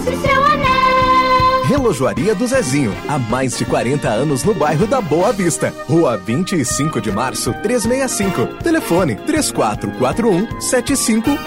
mostre seu anel. Relojoaria do Zezinho, há mais de 40 anos no bairro da Boa Vista. Rua 25 de Março, 365. Telefone 3441-7588.